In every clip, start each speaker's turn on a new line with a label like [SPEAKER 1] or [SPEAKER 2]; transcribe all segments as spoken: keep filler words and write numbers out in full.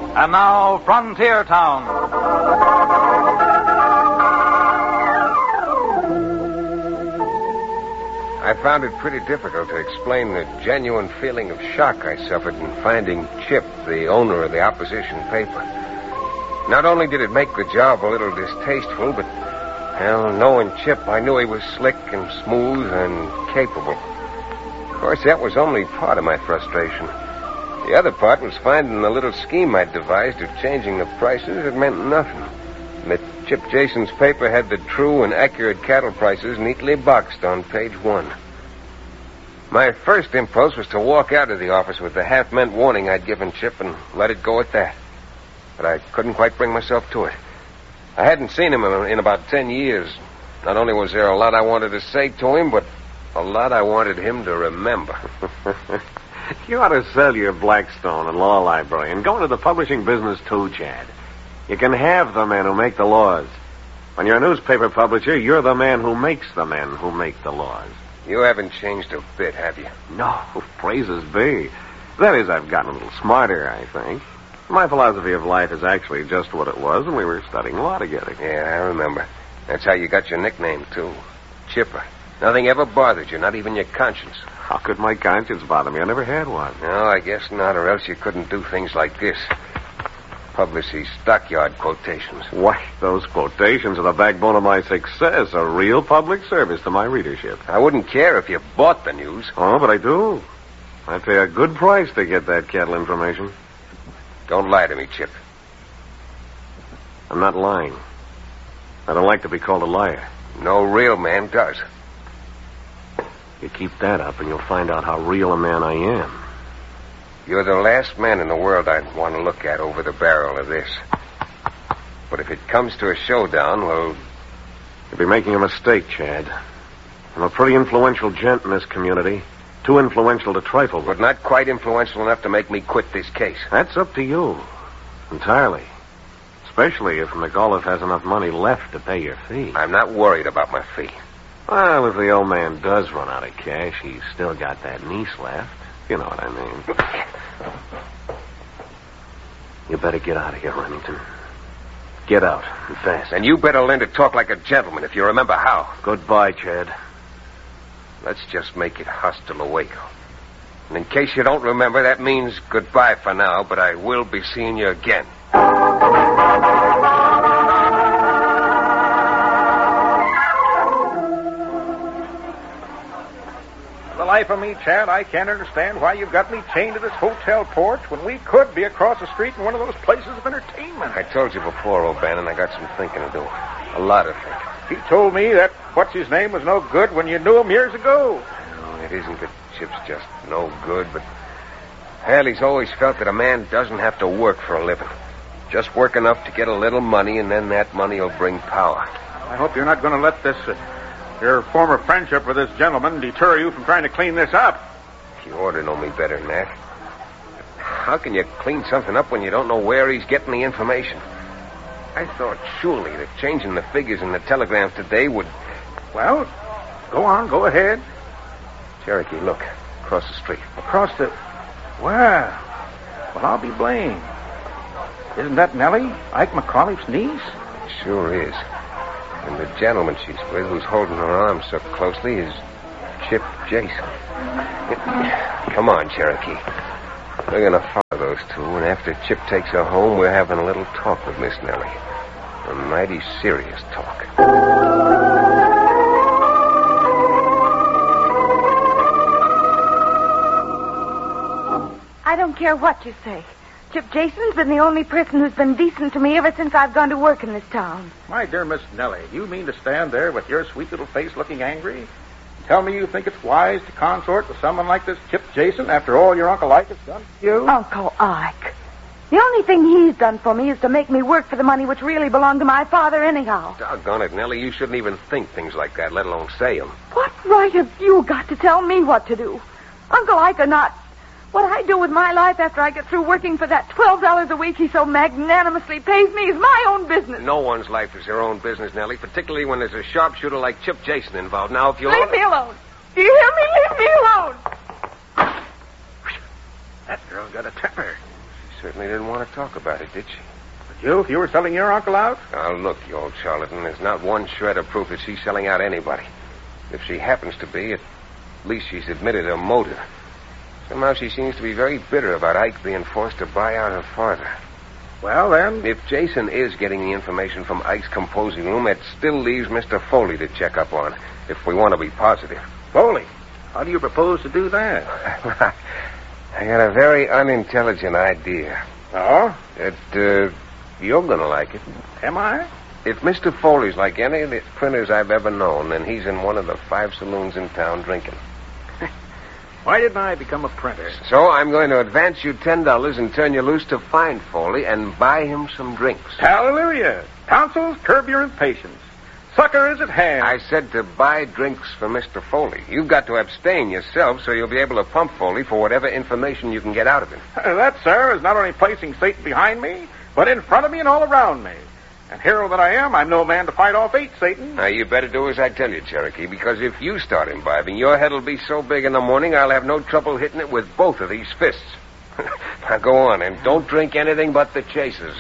[SPEAKER 1] And now, Frontier Town.
[SPEAKER 2] I found it pretty difficult to explain the genuine feeling of shock I suffered in finding Chip, the owner of the opposition paper. Not only did it make the job a little distasteful, but, well, knowing Chip, I knew he was slick and smooth and capable. Of course, that was only part of my frustration. The other part was finding the little scheme I'd devised of changing the prices. It meant nothing. And that Chip Jason's paper had the true and accurate cattle prices neatly boxed on page one. My first impulse was to walk out of the office with the half-meant warning I'd given Chip and let it go at that. But I couldn't quite bring myself to it. I hadn't seen him in, in about ten years. Not only was there a lot I wanted to say to him, but a lot I wanted him to remember.
[SPEAKER 3] You ought to sell your Blackstone and law library and go into the publishing business too, Chad. You can have the men who make the laws. When you're a newspaper publisher, you're the man who makes the men who make the laws.
[SPEAKER 2] You haven't changed a bit, have you?
[SPEAKER 3] No, praises be. That is, I've gotten a little smarter, I think. My philosophy of life is actually just what it was when we were studying law together.
[SPEAKER 2] Yeah, I remember. That's how you got your nickname, too. Chipper. Nothing ever bothered you, not even your conscience.
[SPEAKER 3] How could my conscience bother me? I never had one.
[SPEAKER 2] No, I guess not, or else you couldn't do things like this. Publish these stockyard quotations.
[SPEAKER 3] Why, those quotations are the backbone of my success, a real public service to my readership.
[SPEAKER 2] I wouldn't care if you bought the news.
[SPEAKER 3] Oh, but I do. I pay a good price to get that cattle information.
[SPEAKER 2] Don't lie to me, Chip.
[SPEAKER 3] I'm not lying. I don't like to be called a liar.
[SPEAKER 2] No real man does.
[SPEAKER 3] You keep that up and you'll find out how real a man I am.
[SPEAKER 2] You're the last man in the world I'd want to look at over the barrel of this. But if it comes to a showdown, well...
[SPEAKER 3] You'll be making a mistake, Chad. I'm a pretty influential gent in this community. Too influential to trifle with.
[SPEAKER 2] But not quite influential enough to make me quit this case.
[SPEAKER 3] That's up to you. Entirely. Especially if McAuliffe has enough money left to pay your fee.
[SPEAKER 2] I'm not worried about my fee.
[SPEAKER 3] Well, if the old man does run out of cash, he's still got that niece left. You know what I mean. You better get out of here, Remington. Get out, and fast.
[SPEAKER 2] And you better learn to talk like a gentleman if you remember how.
[SPEAKER 3] Goodbye, Chad.
[SPEAKER 2] Let's just make it hostile Waco. And in case you don't remember, that means goodbye for now, but I will be seeing you again.
[SPEAKER 4] For the life of me, Chad, I can't understand why you've got me chained to this hotel porch when we could be across the street in one of those places of entertainment.
[SPEAKER 2] I told you before, O'Bannon, I got some thinking to do. A lot of thinking.
[SPEAKER 4] He told me that what's-his-name was no good when you knew him years ago.
[SPEAKER 2] No, it isn't that Chip's just no good, but... Hell, he's always felt that a man doesn't have to work for a living. Just work enough to get a little money, and then that money will bring power.
[SPEAKER 4] I hope you're not going to let this, uh, your former friendship with this gentleman deter you from trying to clean this up.
[SPEAKER 2] You ought to know me better than that. How can you clean something up when you don't know where he's getting the information? I thought surely that changing the figures in the telegrams today would...
[SPEAKER 4] Well, go on, go ahead.
[SPEAKER 2] Cherokee, look. Across the street.
[SPEAKER 4] Across the... Well, well, I'll be blamed. Isn't that Nellie, Ike McAuliffe's niece?
[SPEAKER 2] It sure is. And the gentleman she's with, who's holding her arm so closely, is Chip Jason. Come on, Cherokee. We're going to follow those two, and after Chip takes her home, we're having a little talk with Miss Nellie. A mighty serious talk.
[SPEAKER 5] I don't care what you say. Chip Jason's been the only person who's been decent to me ever since I've gone to work in this town.
[SPEAKER 4] My dear Miss Nellie, you mean to stand there with your sweet little face looking angry? Tell me you think it's wise to consort with someone like this Chip Jason after all your Uncle Ike has done for you?
[SPEAKER 5] Uncle Ike. The only thing he's done for me is to make me work for the money which really belonged to my father anyhow.
[SPEAKER 2] Doggone it, Nellie, you shouldn't even think things like that, let alone say them.
[SPEAKER 5] What right have you got to tell me what to do? Uncle Ike or not, what I do with my life after I get through working for that twelve dollars a week he so magnanimously pays me is my own business.
[SPEAKER 2] No one's life is their own business, Nellie, particularly when there's a sharpshooter like Chip Jason involved. Now, if you...
[SPEAKER 5] Leave me alone. Do you hear me? Leave me alone.
[SPEAKER 4] That girl got a temper.
[SPEAKER 2] certainly didn't want to talk about it, did she?
[SPEAKER 4] But you, if you were selling your uncle out?
[SPEAKER 2] Now, look, you old charlatan, there's not one shred of proof that she's selling out anybody. If she happens to be, at least she's admitted her motive. Somehow she seems to be very bitter about Ike being forced to buy out her father.
[SPEAKER 4] Well, then...
[SPEAKER 2] If Jason is getting the information from Ike's composing room, it still leaves Mister Foley to check up on, if we want to be positive.
[SPEAKER 4] Foley? How do you propose to do that?
[SPEAKER 2] I got a very unintelligent idea.
[SPEAKER 4] Oh?
[SPEAKER 2] That, uh, you're going to like it.
[SPEAKER 4] Am I?
[SPEAKER 2] If Mister Foley's like any of the printers I've ever known, then he's in one of the five saloons in town drinking.
[SPEAKER 4] Why didn't I become a printer?
[SPEAKER 2] So I'm going to advance you ten dollars and turn you loose to find Foley and buy him some drinks.
[SPEAKER 4] Hallelujah. Tonsils, curb your impatience. Sucker is at hand.
[SPEAKER 2] I said to buy drinks for Mister Foley. You've got to abstain yourself so you'll be able to pump Foley for whatever information you can get out of him.
[SPEAKER 4] Uh, that, sir, is not only placing Satan behind me, but in front of me and all around me. And hero that I am, I'm no man to fight off eight, Satan.
[SPEAKER 2] Now, you better do as I tell you, Cherokee, because if you start imbibing, your head'll be so big in the morning I'll have no trouble hitting it with both of these fists. Now, go on, and don't drink anything but the chasers.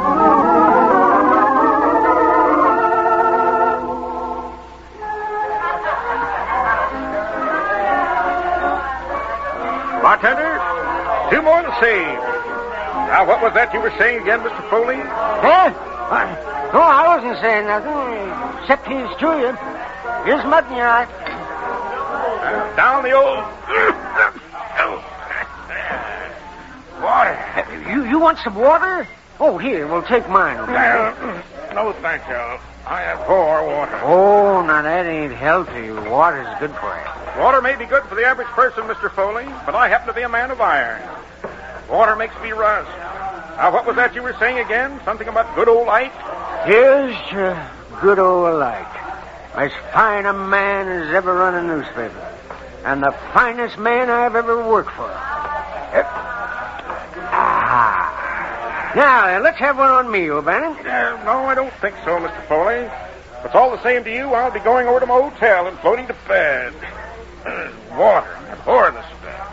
[SPEAKER 4] Bartender, two more to save. Now, what was that you were saying again, Mister Foley?
[SPEAKER 6] Huh? I, no, I wasn't saying nothing, except he's to you. Here's mud in your eye.
[SPEAKER 4] Uh, down the old... water.
[SPEAKER 6] You, you want some water? Oh, here, we'll take mine. Okay?
[SPEAKER 4] Uh, no, thank you. I have poor water.
[SPEAKER 6] Oh, now that ain't healthy. Water's good for you.
[SPEAKER 4] Water may be good for the average person, Mister Foley, but I happen to be a man of iron. Water makes me rust. Now, what was that you were saying again? Something about good old Ike?
[SPEAKER 6] Here's uh, good old Ike. As fine a man as ever run a newspaper. And the finest man I've ever worked for. Uh, ah. Now, then, let's have one on me, O'Bannon.
[SPEAKER 4] Uh, no, I don't think so, Mister Foley. If it's all the same to you, I'll be going over to my hotel and floating to bed. Uh, water. I abhor this stuff.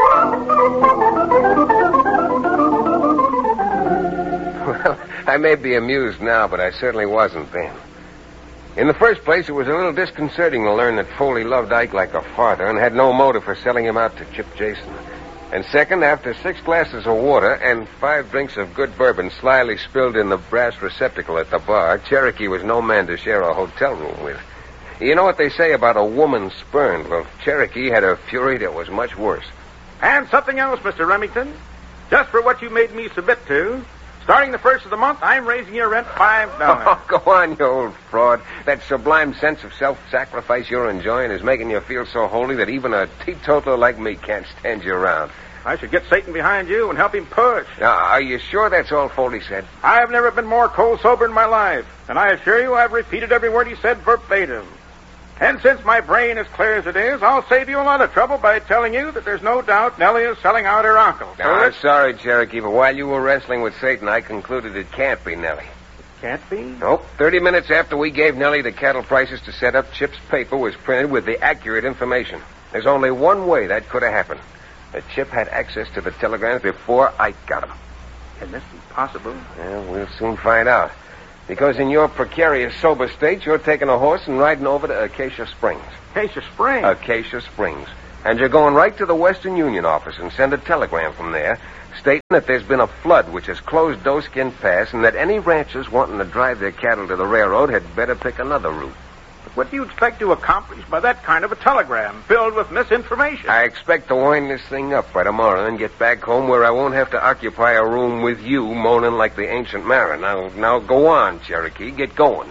[SPEAKER 2] Well, I may be amused now, but I certainly wasn't then. In the first place, it was a little disconcerting to learn that Foley loved Ike like a father and had no motive for selling him out to Chip Jason. And second, after six glasses of water and five drinks of good bourbon slyly spilled in the brass receptacle at the bar, Cherokee was no man to share a hotel room with. You know what they say about a woman spurned? Well, Cherokee had a fury that was much worse.
[SPEAKER 4] And something else, Mister Remington. Just for what you made me submit to, starting the first of the month, I'm raising your rent five dollars.
[SPEAKER 2] Oh, go on, you old fraud. That sublime sense of self-sacrifice you're enjoying is making you feel so holy that even a teetotaler like me can't stand you around.
[SPEAKER 4] I should get Satan behind you and help him push.
[SPEAKER 2] Now, are you sure that's all Foley said?
[SPEAKER 4] I have never been more cold sober in my life, and I assure you I've repeated every word he said verbatim. And since my brain is clear as it is, I'll save you a lot of trouble by telling you that there's no doubt Nellie is selling out her uncle.
[SPEAKER 2] So I'm sorry, Cherokee, but while you were wrestling with Satan, I concluded it can't be Nellie.
[SPEAKER 4] Can't be?
[SPEAKER 2] Nope. Thirty minutes after we gave Nellie the cattle prices to set up, Chip's paper was printed with the accurate information. There's only one way that could have happened. That Chip had access to the telegrams before Ike got them.
[SPEAKER 4] Can this be possible?
[SPEAKER 2] Well, we'll soon find out. Because in your precarious sober state, you're taking a horse and riding over to Acacia Springs.
[SPEAKER 4] Acacia Springs?
[SPEAKER 2] Acacia Springs. And you're going right to the Western Union office and send a telegram from there stating that there's been a flood which has closed Doeskin Pass and that any ranchers wanting to drive their cattle to the railroad had better pick another route.
[SPEAKER 4] But what do you expect to accomplish by that kind of a telegram filled with misinformation?
[SPEAKER 2] I expect to wind this thing up by tomorrow and get back home where I won't have to occupy a room with you moaning like the ancient mariner. Now, now go on, Cherokee. Get going.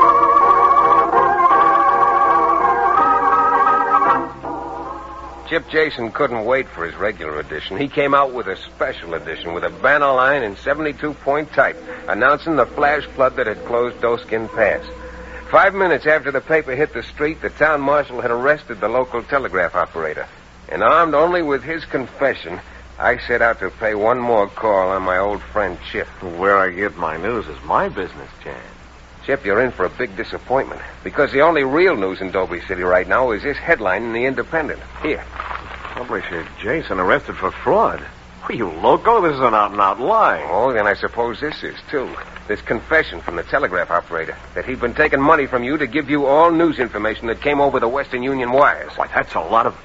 [SPEAKER 2] Chip Jason couldn't wait for his regular edition. He came out with a special edition with a banner line in seventy-two point type announcing the flash flood that had closed Doeskin Pass. Five minutes after the paper hit the street, the town marshal had arrested the local telegraph operator. And armed only with his confession, I set out to pay one more call on my old friend Chip.
[SPEAKER 3] Where I get my news is my business, Chad.
[SPEAKER 2] Chip, you're in for a big disappointment. Because the only real news in Dobie City right now is this headline in the Independent. Here.
[SPEAKER 3] Publisher Jason arrested for fraud. Are you loco? This is an out-and-out lie.
[SPEAKER 2] Oh, then I suppose this is, too. This confession from the telegraph operator that he'd been taking money from you to give you all news information that came over the Western Union wires.
[SPEAKER 3] Why, that's a lot of...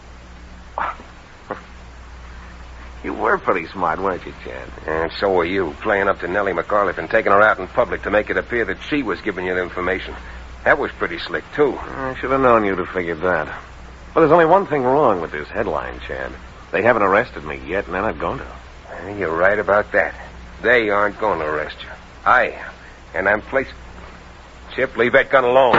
[SPEAKER 3] You were pretty smart, weren't you, Chad?
[SPEAKER 2] And so were you, playing up to Nellie McAuliffe and taking her out in public to make it appear that she was giving you the information. That was pretty slick, too.
[SPEAKER 3] I should have known you'd have figured that. But there's only one thing wrong with this headline, Chad. They haven't arrested me yet, and they're not going to.
[SPEAKER 2] You're right about that. They aren't going to arrest you. I am. And I'm placed... Chip, leave that gun alone.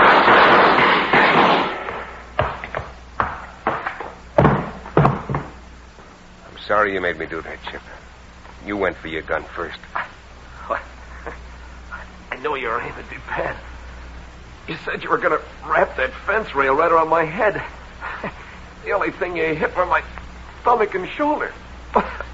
[SPEAKER 2] I'm sorry you made me do that, Chip. You went for your gun first.
[SPEAKER 3] I knew you were aiming me bad. You said you were going to wrap that fence rail right around my head. The only thing you hit were my stomach and shoulder.